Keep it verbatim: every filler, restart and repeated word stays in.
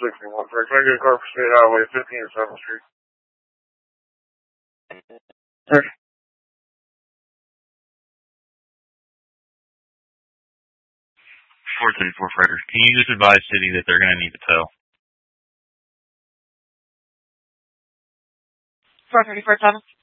sixty-one. Can I get a car for State Highway fifteen and seventh Street? Sir. four thirty-four Freighter. Can you just advise City that they're going to need to tow? four thirty-four seven.